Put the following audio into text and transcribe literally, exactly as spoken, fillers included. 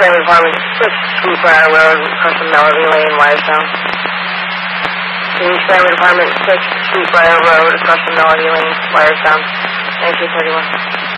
Family Department six, Sweetbriar Road, across from Melody Lane, Wyerstown. Phoenix Family Department six, Sweetbriar Road, across from Melody Lane, Wyerstown, nineteen thirty-one.